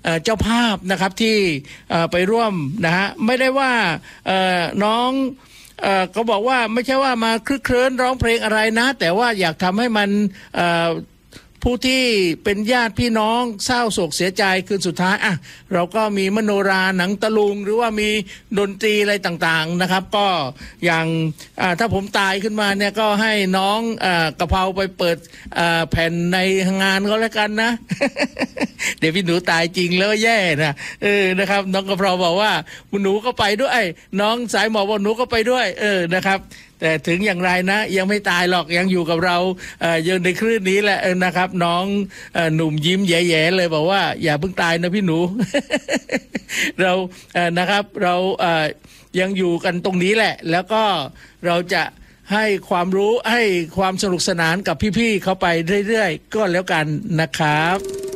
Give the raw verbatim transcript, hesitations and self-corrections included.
เจ้าภาพนะครับที่ไปร่วมนะฮะไม่ได้ว่าน้องก็บอกว่าไม่ใช่ว่ามาคลึกคลื้นร้องเพลงอะไรนะแต่ว่าอยากทำให้มันผู้ที่เป็นญาติพี่น้องเศร้าโศกเสียใจคืนสุดท้ายอ่ะเราก็มีมโนราหนังตะลุงหรือว่ามีดนตรีอะไรต่างๆนะครับก็อย่างถ้าผมตายขึ้นมาเนี่ยก็ให้น้องกะเพราไปเปิดแผ่นในงานก็แล้วกันนะ เดี๋ยวพี่หนูตายจริงแล้วแย่นะเออนะครับน้องกะเพราบอกว่าหนูก็ไปด้วยน้องสายหมอบอกหนูก็ไปด้วยเออนะครับแต่ถึงอย่างไรนะยังไม่ตายหรอกยังอยู่กับเราเอ่อยังในคลื่นนี้แหละนะครับน้องเอ่อหนุ่มยิ้มแย่ๆเลยบอกว่าอย่าเพิ่งตายนะพี่หนู เราเอ่อนะครับเราเอ่อยังอยู่กันตรงนี้แหละแล้วก็เราจะให้ความรู้ให้ความสนุกสนานกับพี่ๆเขาไปเรื่อยๆก็แล้วกันนะครับ